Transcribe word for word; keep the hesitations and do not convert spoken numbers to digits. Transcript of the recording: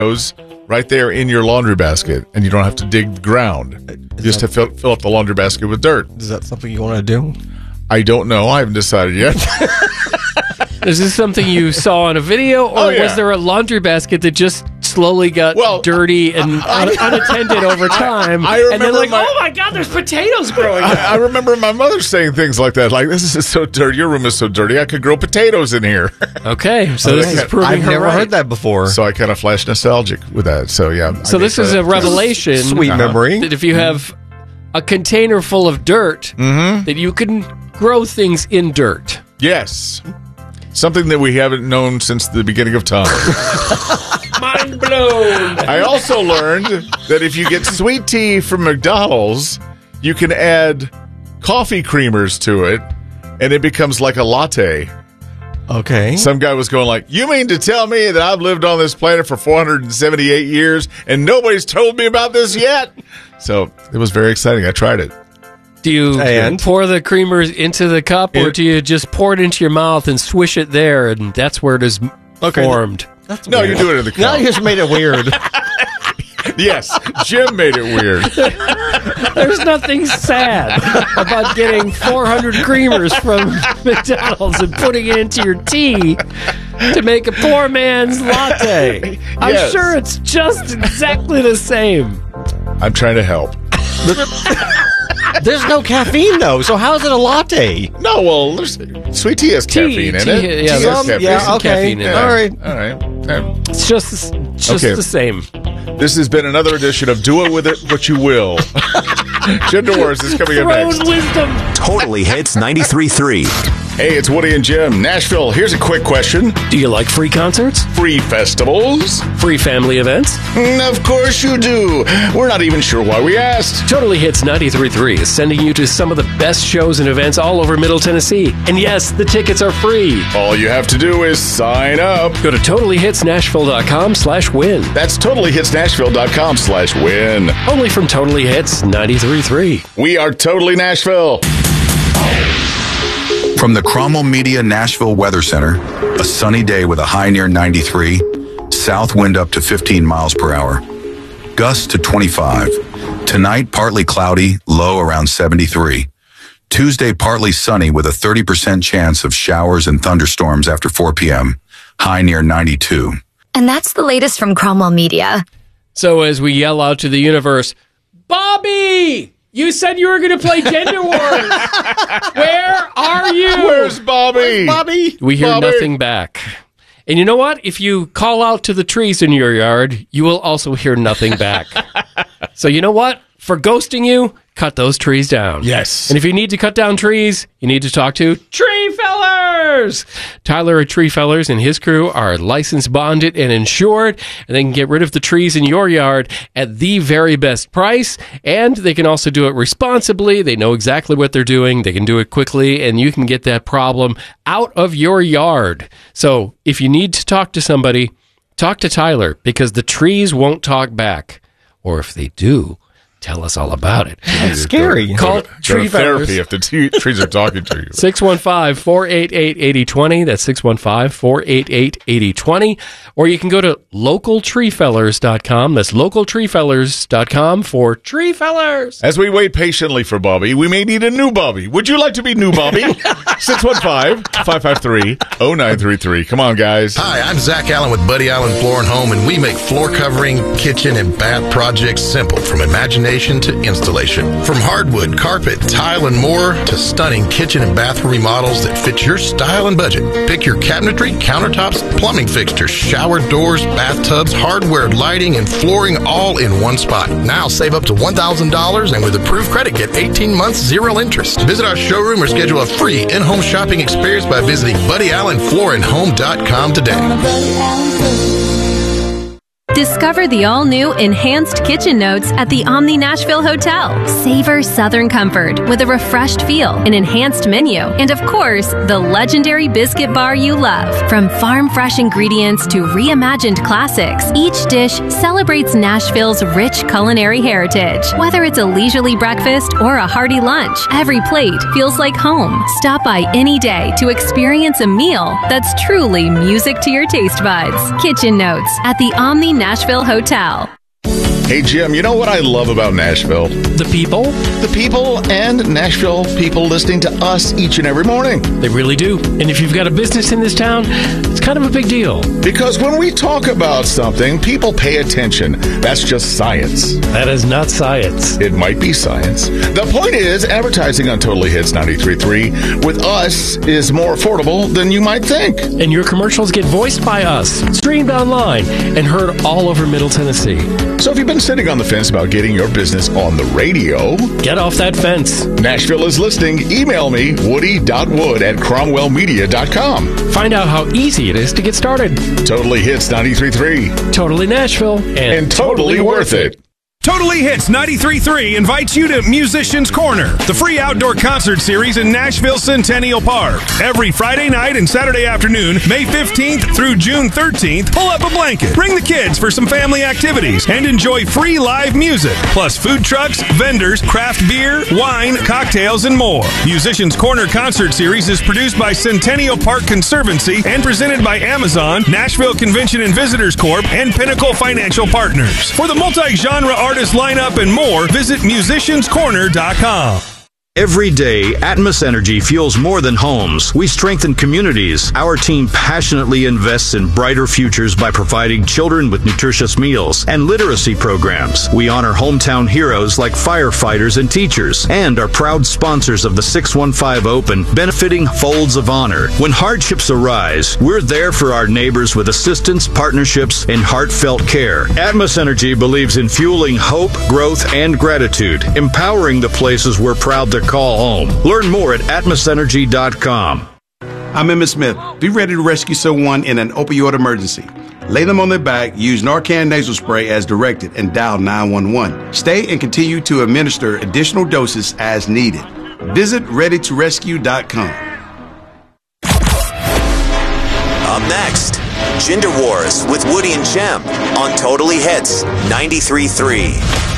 potatoes right there in your laundry basket, and you don't have to dig the ground. You just have to fill, fill up the laundry basket with dirt. Is that something you want to do? I don't know. I haven't decided yet. Is this something you saw on a video, or Oh, yeah. was there a laundry basket that just slowly got Well, dirty and un- unattended over time? I and then remember like, my- oh my God, there's potatoes growing up. I, I remember my mother saying things like that, like, this is so dirty. Your room is so dirty. I could grow potatoes in here. Okay, so this is proving I've her never right. heard that before. So I kind of flashed nostalgic with that. So, yeah. So I this guess is I- a revelation. Sweet Uh-huh. memory. That if you have a container full of dirt, Mm-hmm. that you can grow things in dirt. Yes. Something that we haven't known since the beginning of time. Mind blown. I also learned that if you get sweet tea from McDonald's, you can add coffee creamers to it, and it becomes like a latte. Okay. Some guy was going like, you mean to tell me that I've lived on this planet for four hundred seventy-eight years and nobody's told me about this yet? So it was very exciting. I tried it. Do you And? pour the creamers into the cup, or It- do you just pour it into your mouth and swish it there, and that's where it is Okay. formed? That's No, weird. you do it in the Now cup. you just made it weird. Yes, Jim made it weird. There's nothing sad about getting four hundred creamers from McDonald's and putting it into your tea to make a poor man's latte. I'm Yes. sure it's just exactly the same. I'm trying to help. There's no caffeine, though, so how is it a latte? No, well, there's, sweet tea has Tea- caffeine in tea- it. yeah, Tea has there's- caffeine. yeah, some okay. caffeine in it. All right. All right. Okay. It's just just Okay. the same. This has been another edition of Do It With It What You Will. Jim DeWars is coming up Throne next. wisdom. Totally Hits ninety-three point three. Hey, it's Woody and Jim. Nashville, here's a quick question. Do you like free concerts? Free festivals? Free family events? Mm, of course you do. We're not even sure why we asked. Totally Hits ninety-three point three is sending you to some of the best shows and events all over Middle Tennessee. And yes, the tickets are free. All you have to do is sign up. Go to totally hits nashville dot com slash win. That's totally hits nashville dot com slash win. Only from Totally Hits ninety-three point three. We are totally Nashville. From the Cromwell Media Nashville Weather Center, a sunny day with a high near ninety-three, south wind up to fifteen miles per hour, gusts to twenty-five. Tonight, partly cloudy, low around seventy-three. Tuesday, partly sunny with a thirty percent chance of showers and thunderstorms after four p.m., high near ninety-two. And that's the latest from Cromwell Media. So as we yell out to the universe, Bobby! You said you were going to play Gender Wars. Where are you? Where's Bobby? Bobby? We hear Bobby? nothing back. And you know what? If you call out to the trees in your yard, you will also hear nothing back. So you know what? For ghosting you, cut those trees down. Yes. And if you need to cut down trees, you need to talk to Tree Fellers. Tyler at Tree Fellers and his crew are licensed, bonded, and insured, and they can get rid of the trees in your yard at the very best price, and they can also do it responsibly. They know exactly what they're doing. They can do it quickly, and you can get that problem out of your yard. So if you need to talk to somebody, talk to Tyler, because the trees won't talk back. Or if they do, tell us all about it. That's scary. Call Go to Tree therapy Fellers. if the t- trees are talking to you. six one five, four eight eight, eight zero two zero. That's six one five, four eight eight, eight zero two zero. Or you can go to local tree fellers dot com. That's local tree fellers dot com for Tree Fellers. As we wait patiently for Bobby, we may need a new Bobby. Would you like to be new Bobby? six one five, five five three, zero nine three three. Come on, guys. Hi, I'm Zach Allen with Buddy Allen Floor and Home, and we make floor covering, kitchen, and bath projects simple from imagination to installation. From hardwood, carpet, tile, and more to stunning kitchen and bathroom remodels that fit your style and budget. Pick your cabinetry, countertops, plumbing fixtures, shower doors, bathtubs, hardware, lighting, and flooring all in one spot. Now save up to one thousand dollars and with approved credit, get eighteen months, zero interest. Visit our showroom or schedule a free in-home shopping experience by visiting buddy allen floor and home dot com today. Discover the all-new Enhanced Kitchen Notes at the Omni Nashville Hotel. Savor Southern comfort with a refreshed feel, an enhanced menu, and of course, the legendary biscuit bar you love. From farm-fresh ingredients to reimagined classics, each dish celebrates Nashville's rich culinary heritage. Whether it's a leisurely breakfast or a hearty lunch, every plate feels like home. Stop by any day to experience a meal that's truly music to your taste buds. Kitchen Notes at the Omni Nashville Hotel. Hey, Jim, you know what I love about Nashville? The people, The people and Nashville people listening to us each and every morning. they really do. And if you've got a business in this town, it's kind of a big deal. Because when we talk about something, people pay attention. That's just science. That is not science. It might be science. The point is, advertising on Totally Hits ninety-three point three with us is more affordable than you might think. And your commercials get voiced by us, streamed online, and heard all over Middle Tennessee. So if you've been sitting on the fence about getting your business on the radio, Get off that fence. Nashville is listening. Email me, woody dot wood at cromwell media dot com. Find out how easy it is to get started. Totally Hits ninety-three point three. Totally Nashville and, And totally worth it. Totally Hits ninety-three point three invites you to Musicians Corner, the free outdoor concert series in Nashville Centennial Park. Every Friday night and Saturday afternoon, May fifteenth through June thirteenth, pull up a blanket, bring the kids for some family activities, and enjoy free live music, plus food trucks, vendors, craft beer, wine, cocktails, and more. Musicians Corner concert series is produced by Centennial Park Conservancy and presented by Amazon, Nashville Convention and Visitors Corp, and Pinnacle Financial Partners. For the multi-genre art artist lineup and more, visit musicians corner dot com. Every day, Atmos Energy fuels more than homes. We strengthen communities. Our team passionately invests in brighter futures by providing children with nutritious meals and literacy programs. We honor hometown heroes like firefighters and teachers, and are proud sponsors of the six one five Open, benefiting Folds of Honor. When hardships arise, we're there for our neighbors with assistance, partnerships, and heartfelt care. Atmos Energy believes in fueling hope, growth, and gratitude, empowering the places we're proud to call home. Learn more at atmos energy dot com. I'm Emmett Smith. Be ready to rescue someone in an opioid emergency. Lay them on their back, use Narcan nasal spray as directed, and dial nine one one. Stay and continue to administer additional doses as needed. Visit ready to rescue dot com. Up next, Gender Wars with Woody and Jem on Totally Hits ninety-three point three.